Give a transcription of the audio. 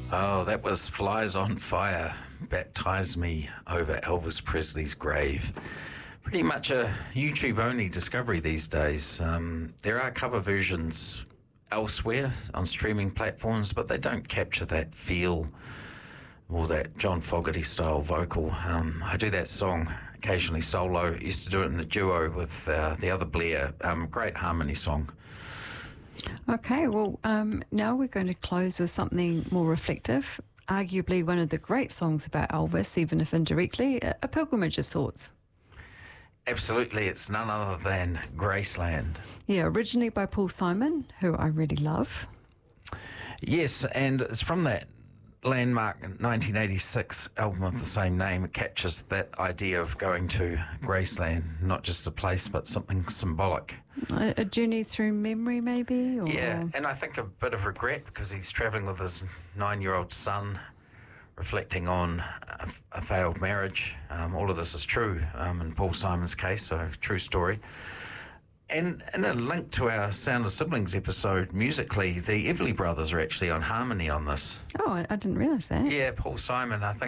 Oh, that was Flies on Fire, Baptize Me over Elvis Presley's grave. Pretty much a YouTube-only discovery these days. There are cover versions elsewhere on streaming platforms, but they don't capture that feel or that John Fogerty-style vocal. I do that song occasionally solo. Used to do it in the duo with the other Blair. Great harmony song. Okay, well, now we're going to close with something more reflective. Arguably one of the great songs about Elvis, even if indirectly, a pilgrimage of sorts. Absolutely, it's none other than Graceland. Yeah, originally by Paul Simon, who I really love. Yes, and it's from that landmark 1986 album of the same name. It captures that idea of going to Graceland, not just a place, but something symbolic. A journey through memory, maybe? Or... Yeah, and I think a bit of regret because he's travelling with his 9-year-old son, reflecting on a failed marriage. All of this is true in Paul Simon's case, so true story. And in a link to our Sound of Siblings episode, musically, the Everly Brothers are actually on harmony on this. Oh, I didn't realise that. Yeah, Paul Simon, I think